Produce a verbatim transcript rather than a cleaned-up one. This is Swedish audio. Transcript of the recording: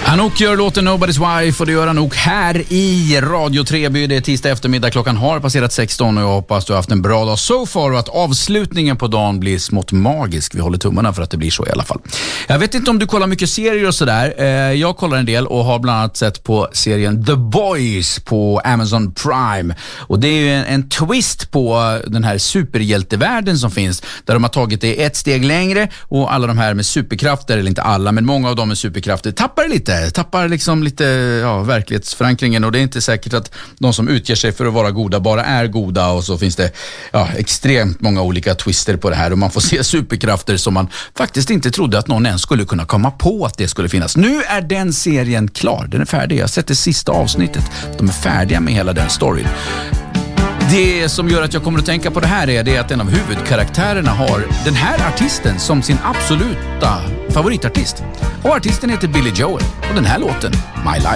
Anouk gör låten Nobody's Wife och det gör Anouk här i Radio Treby. Det är tisdag eftermiddag, klockan har passerat sexton och jag hoppas du har haft en bra dag so far och att avslutningen på dagen blir smått magisk. Vi håller tummarna för att det blir så i alla fall. Jag vet inte om du kollar mycket serier och sådär. Jag kollar en del och har bland annat sett på serien The Boys på Amazon Prime. Och det är ju en, en twist på den här superhjältevärlden som finns där de har tagit det ett steg längre och alla de här med superkrafter, eller inte alla, men många av dem med superkrafter tappar lite. Tappar liksom lite ja, verklighetsförankringen och det är inte säkert att de som utger sig för att vara goda bara är goda och så finns det ja, extremt många olika twister på det här och man får se superkrafter som man faktiskt inte trodde att någon ens skulle kunna komma på att det skulle finnas. Nu är den serien klar, den är färdig. Jag har sett det sista avsnittet. De är färdiga med hela den storyn. Det som gör att jag kommer att tänka på det här är det att en av huvudkaraktärerna har den här artisten som sin absoluta favoritartist. Och artisten heter Billy Joel och den här låten, My Life.